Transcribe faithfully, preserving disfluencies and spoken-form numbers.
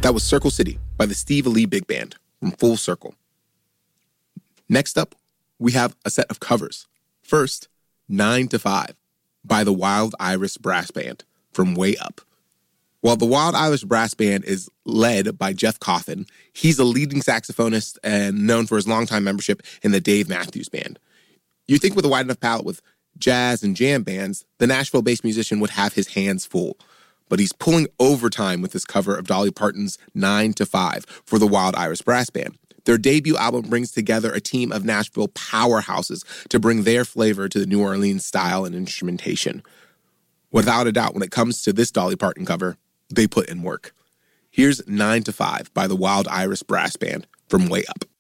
That was Circle City by the Steve Ali Big Band from Full Circle. Next up, we have a set of covers. First, nine to five by the Wild Iris Brass Band from Way Up. While the Wild Iris Brass Band is led by Jeff Coffin, he's a leading saxophonist and known for his longtime membership in the Dave Matthews Band. You'd think with a wide enough palette with jazz and jam bands, the Nashville-based musician would have his hands full. But he's pulling overtime with his cover of Dolly Parton's nine to five for the Wild Iris Brass Band. Their debut album brings together a team of Nashville powerhouses to bring their flavor to the New Orleans style and instrumentation. Without a doubt, when it comes to this Dolly Parton cover, they put in work. Here's nine to five by the Wild Iris Brass Band from Way Up.